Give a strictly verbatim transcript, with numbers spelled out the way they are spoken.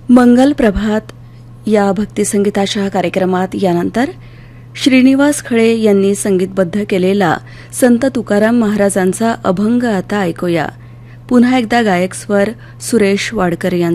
मंगल प्रभात या भक्तिसंगीताच्या कार्यक्रमात यानंतर श्रीनिवास खळे यांनी संगीतबद्ध केलेला संत तुकाराम महाराजांचा अभंग आता ऐकूया. पुन्हा एकदा गायक स्वर सुरेश वाडकर यांचा.